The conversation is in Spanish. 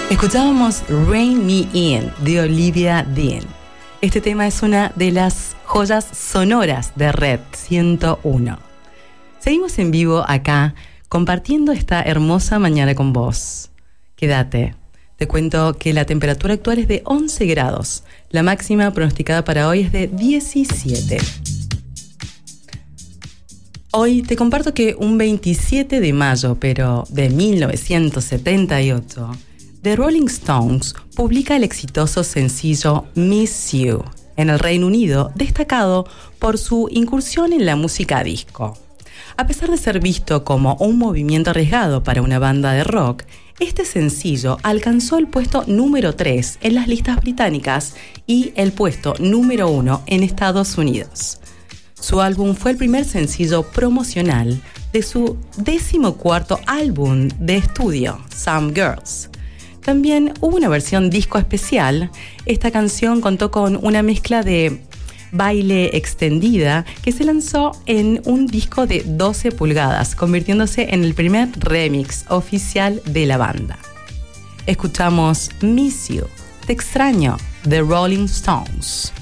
Escuchábamos Rain Me In de Olivia Dean. Este tema es una de las joyas sonoras de Red 101. Seguimos en vivo acá, compartiendo esta hermosa mañana con vos. Quédate. Te cuento que la temperatura actual es de 11 grados. La máxima pronosticada para hoy es de 17. Hoy te comparto que un 27 de mayo, pero de 1978, The Rolling Stones publica el exitoso sencillo Miss You en el Reino Unido, destacado por su incursión en la música disco. A pesar de ser visto como un movimiento arriesgado para una banda de rock, este sencillo alcanzó el puesto número 3 en las listas británicas y el puesto número 1 en Estados Unidos. Su álbum fue el primer sencillo promocional de su 14º álbum de estudio, Some Girls. También hubo una versión disco especial. Esta canción contó con una mezcla de baile extendida que se lanzó en un disco de 12 pulgadas, convirtiéndose en el primer remix oficial de la banda. Escuchamos Miss You, Te extraño, de Rolling Stones.